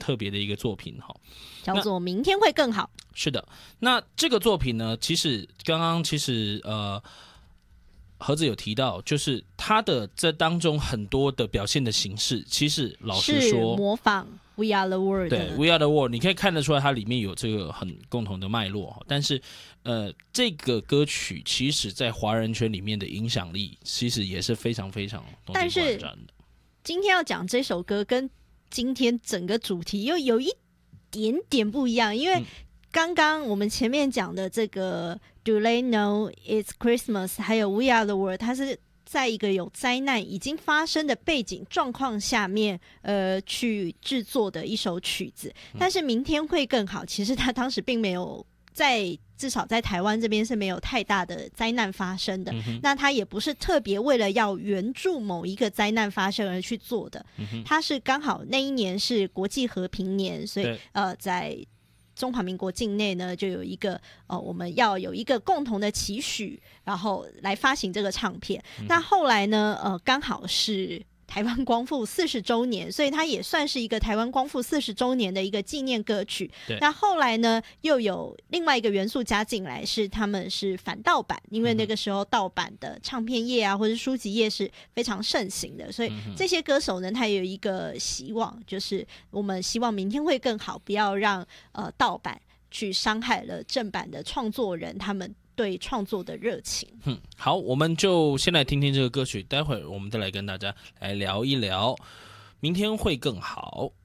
特别的一个作品叫做《明天会更好》。 是的，那这个作品呢，其实刚刚盒子有提到，就是他的这当中很多的表现的形式，其实老实说是模仿 We Are the World。 对 We Are the World， 你可以看得出来它里面有这个很共同的脉络，但是这个歌曲其实在华人圈里面的影响力其实也是非常非常动听万丈的。 今天要讲这首歌跟今天整个主题又有一点点不一样，因为刚刚我们前面讲的这个 Do They Know It's Christmas 还有 We Are the World， 它是在一个有灾难已经发生的背景状况下面去制作的一首曲子。但是明天会更好，其实它当时并没有至少在台湾这边是没有太大的灾难发生的，那它也不是特别为了要援助某一个灾难发生而去做的，它是刚好那一年是国际和平年，所以在中华民国境内呢，就有一个我们要有一个共同的期许，然后来发行这个唱片。那后来呢，刚好是台湾光复40周年，所以它也算是一个台湾光复40周年的一个纪念歌曲。那后来呢，又有另外一个元素加进来，是他们是反盗版，因为那个时候盗版的唱片业啊，或者书籍业是非常盛行的，所以这些歌手呢，他有一个希望，就是我们希望明天会更好，不要让盗版去伤害了正版的创作人他们对创作的热情。 好，我们就先来听听这个歌曲，待会儿我们再来跟大家来聊一聊明天会更好。